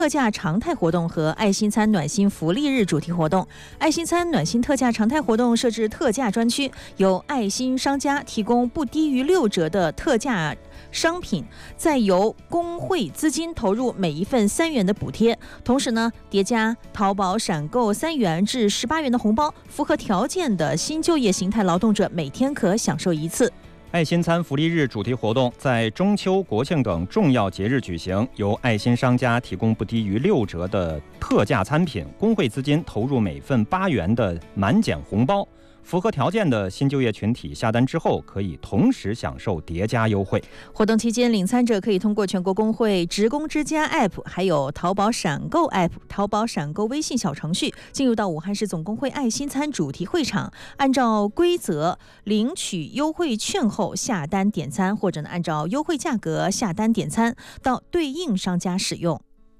特价常态活动和爱心餐暖心福利日主题活动。爱心餐暖心特价常态活动设置特价专区，由爱心商家提供不低于6折的特价商品，再由工会资金投入每一份3元的补贴，同时呢叠加淘宝闪购3元至18元的红包，符合条件的新就业形态劳动者每天可享受1次。 爱心餐福利日主题活动在中秋、国庆等重要节日举行，由爱心商家提供不低于6折的特价餐品，工会资金投入每份8元的满减红包。符合条件的新就业群体下单之后，可以同时享受叠加优惠。 活动期间，领餐者可以通过全国工会职工之家 App， 还有淘宝闪购 App、淘宝闪购微信小程序，进入到武汉市总工会爱心餐主题会场，按照规则领取优惠券后下单点餐，或者呢按照优惠价格下单点餐，到对应商家使用。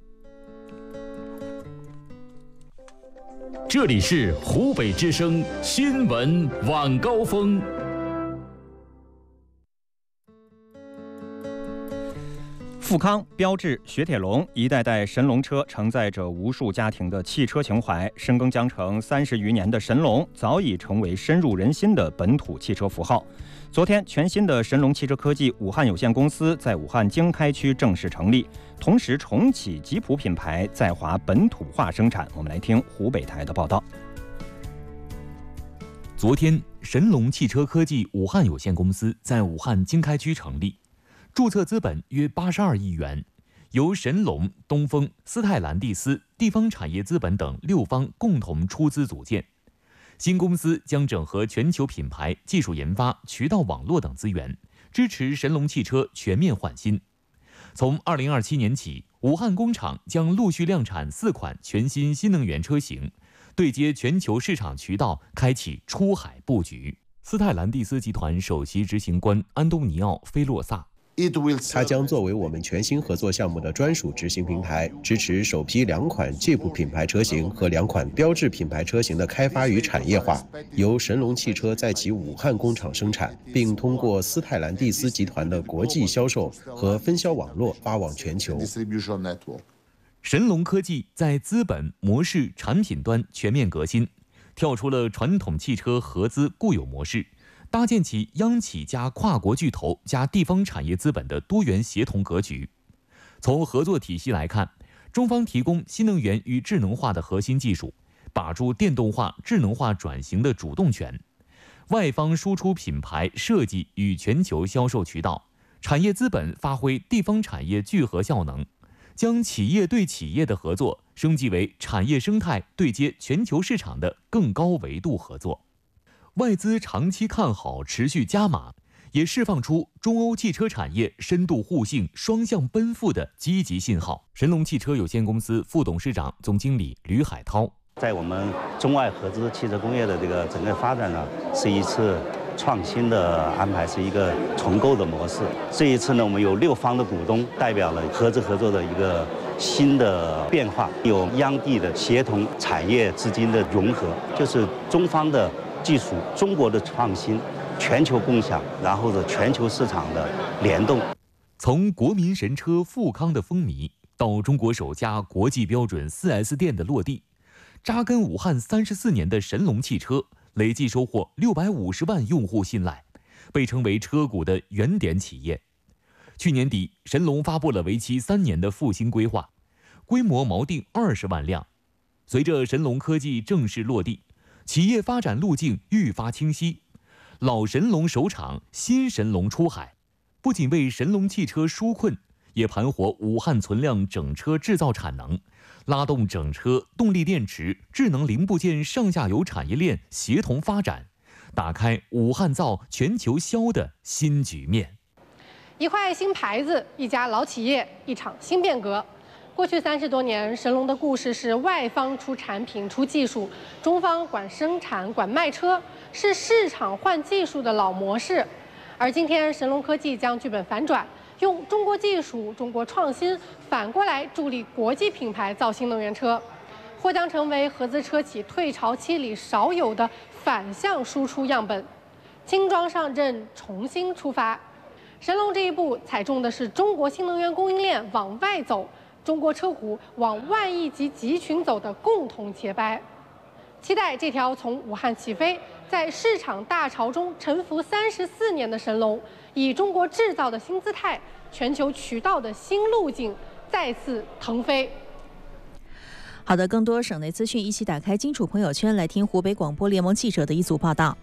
这里是湖北之声新闻晚高峰。 富康、标致、雪铁龙一代代神龙车承载着无数家庭的汽车情怀，深耕江城30余年的神龙早已成为深入人心的本土汽车符号。昨天，全新的神龙汽车科技武汉有限公司在武汉经开区正式成立，同时重启吉普品牌在华本土化生产。我们来听湖北台的报道。 昨天，神龙汽车科技武汉有限公司在武汉经开区成立，注册资本约82亿元，由神龙、东风、斯泰兰蒂斯、地方产业资本等6方共同出资组建。新公司将整合全球品牌、技术研发、渠道网络等资源，支持神龙汽车全面换新。从2027年起，武汉工厂将陆续量产4款全新新能源车型，对接全球市场渠道，开启出海布局。斯泰兰蒂斯集团首席执行官安东尼奥·菲洛萨。 它将作为我们全新合作项目的专属执行平台，支持首批2款吉普品牌车型和2款标致品牌车型的开发与产业化，由神龙汽车在其武汉工厂生产，并通过斯泰兰蒂斯集团的国际销售和分销网络发往全球。 神龙科技在资本、模式、产品端全面革新，跳出了传统汽车合资固有模式，搭建起央企加跨国巨头加地方产业资本的多元协同格局。从合作体系来看，中方提供新能源与智能化的核心技术，把住电动化、智能化转型的主动权；外方输出品牌设计与全球销售渠道，产业资本发挥地方产业聚合效能，将企业对企业的合作升级为产业生态对接全球市场的更高维度合作。外资长期看好，持续加码，也释放出中欧汽车产业深度互信、双向奔赴的积极信号。神龙汽车有限公司副董事长、总经理吕海涛： 在我们中外合资汽车工业的这个整个发展呢，是一次创新的安排，是一个重构的模式。这一次呢，我们有6方的股东，代表了合资合作的一个新的变化，有央地的协同、产业资金的融合，就是中方的技术、中国的创新、全球共享，然后是全球市场的联动。 从国民神车富康的风靡，到中国首家国际标准4S 店的落地，扎根武汉34年的神龙汽车累计收获650万用户信赖，被称为车股的原点企业。去年底，神龙发布了为期3年的复兴规划，规模锚定20万辆。随着神龙科技正式落地，企业发展路径愈发清晰，老神龙首场，新神龙出海，不仅为神龙汽车纾困，也盘活武汉存量整车制造产能，拉动整车、动力电池、智能零部件上下游产业链协同发展，打开武汉造全球销的新局面。 一块新牌子，一家老企业，一场新变革。过去30多年，神龙的故事是外方出产品、出技术，中方管生产、管卖车，是市场换技术的老模式。而今天，神龙科技将剧本反转，用中国技术、中国创新反过来助力国际品牌造新能源车，或将成为合资车企退潮期里少有的反向输出样本。轻装上阵，重新出发。神龙这一步踩中的是中国新能源供应链往外走。 中国车股往万亿级集群走的共同节拍。期待这条从武汉起飞，在市场大潮中沉浮34年的神龙，以中国制造的新姿态、全球渠道的新路径再次腾飞。 好的，更多省内资讯，一起打开金主朋友圈来听湖北广播联盟记者的一组报道。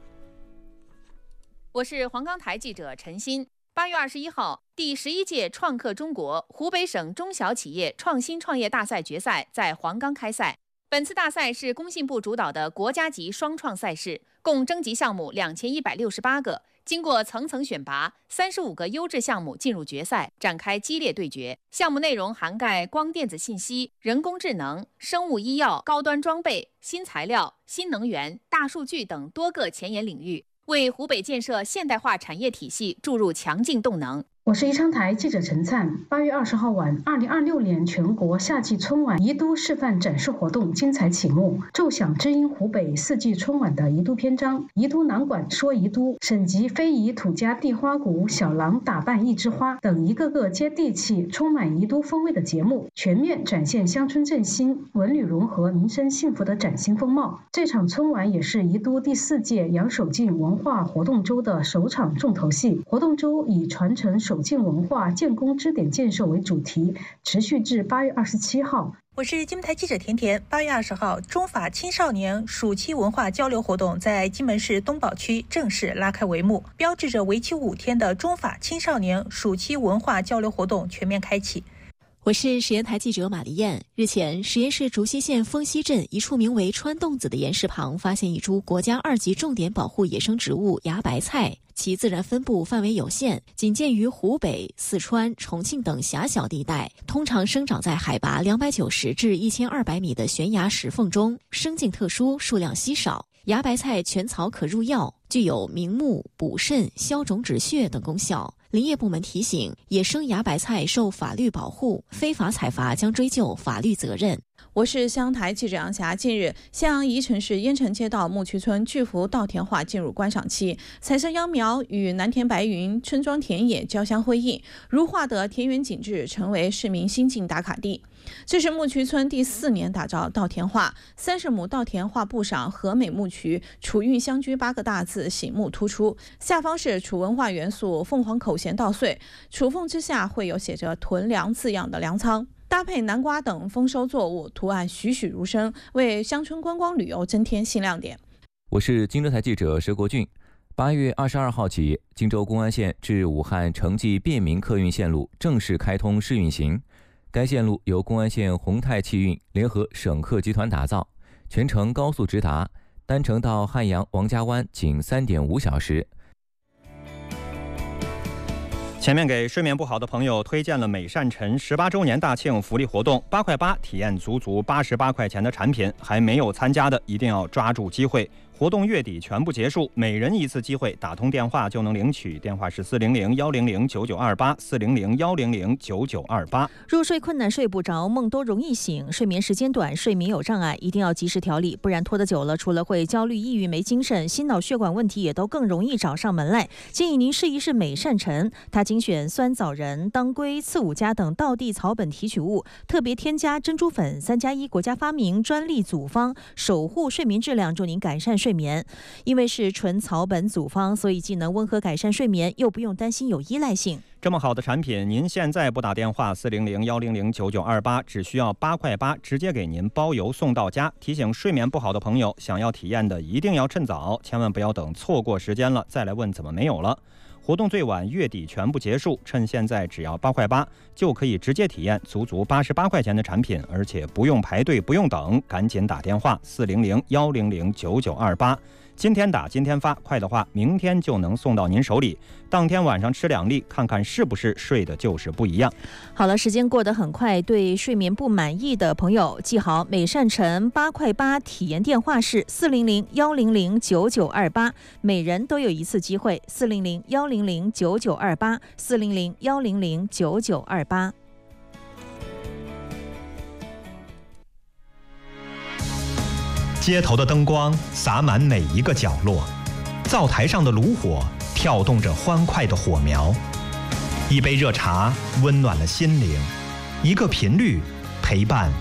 我是黄冈台记者陈鑫。8月21号，第11届创客中国湖北省中小企业创新创业大赛决赛在黄冈开赛。本次大赛是工信部主导的国家级双创赛事，共征集项目2168个，经过层层选拔，35个优质项目进入决赛，展开激烈对决。项目内容涵盖光电子信息、人工智能、生物医药、高端装备、新材料、新能源、大数据等多个前沿领域，为湖北建设现代化产业体系注入强劲动能。 我是宜昌台记者陈灿。8月20号晚，2026年全国夏季春晚宜都示范展示活动精彩启幕，奏响知音湖北4季春晚的宜都篇章。宜都南馆说宜都，省级非遗土家地花鼓、小郎打扮一枝花等一个个接地气、充满宜都风味的节目，全面展现乡村振兴、文旅融合、民生幸福的崭新风貌。这场春晚也是宜都第4届杨守敬文化活动周的首场重头戏。活动周以传承守敬文化、建功支点建设为主题，持续至8月27号。 我是金门台记者甜甜。8月20号，中法青少年暑期文化交流活动在金门市东宝区正式拉开帷幕，标志着为期5天的中法青少年暑期文化交流活动全面开启。 我是实验台记者马丽燕。日前，实验市竹溪县丰溪镇一处名为川洞子的岩石旁，发现一株国家2级重点保护野生植物芽白菜，其自然分布范围有限，仅见于湖北、四川、重庆等狭小地带，通常生长在海拔290至1200米的悬崖石缝中，生境特殊，数量稀少。芽白菜全草可入药，具有明目、补肾、消肿止血等功效。林业部门提醒，野生芽白菜受法律保护，非法采伐将追究法律责任。 我是湘台记者杨霞。近日，襄阳宜城市燕城街道木渠村巨幅稻田画进入观赏期，彩色秧苗与蓝田白云村庄田野交相辉映，如画的田园景致成为市民新晋打卡地。这是木渠村第4年打造稻田画，30亩稻田画布上和美木渠、楚韵相居8个大字醒目突出，下方是楚文化元素凤凰口衔稻穗，楚凤之下会有写着屯粮字样的粮仓，搭配南瓜等丰收作物，图案栩栩如生，为乡村观光旅游增添新亮点。 我是荆州台记者佘国俊。8月22号起，荆州公安县至武汉城际便民客运线路正式开通试运行。该线路由公安县宏泰汽运联合省客集团打造，全程高速直达，单程到汉阳王家湾仅3.5小时。 前面给睡眠不好的朋友推荐了美善晨18周年大庆福利活动，8块8体验足88块钱的产品，还没有参加的一定要抓住机会。活动月底全部结束，每人1次机会，打通电话就能领取，电话是400-100-9928，400-100-9928。 入睡困难睡不着，梦多容易醒，睡眠时间短，睡眠有障碍，一定要及时调理，不然拖得久了，除了会焦虑、抑郁、没精神，心脑血管问题也都更容易找上门来。建议您试一试美善晨，它精选酸枣仁、当归、刺五加等道地草本提取物，特别添加珍珠粉，3+1国家发明专利组方，守护睡眠质量，助您改善睡眠。因为是纯草本组方，所以既能温和改善睡眠，又不用担心有依赖性。 这么好的产品，您现在不打电话400-100-9928，只需要8块8，直接给您包邮送到家。提醒睡眠不好的朋友，想要体验的一定要趁早，千万不要等错过时间了再来问怎么没有了。活动最晚月底全部结束，趁现在只要8块8就可以直接体验足88块钱的产品，而且不用排队不用等，赶紧打电话400-100-9928。今天打今天发，快的话明天就能送到您手里，当天晚上吃2粒，看看是不是睡的就是不一样。 好了，时间过得很快，对睡眠不满意的朋友记好，美善晨8块8体验电话是400-100-9928，每人都有1次机会，400-100-9928，400-100-9928。 街头的灯光洒满每一个角落，灶台上的炉火跳动着欢快的火苗，一杯热茶温暖了心灵， 一个频率，陪伴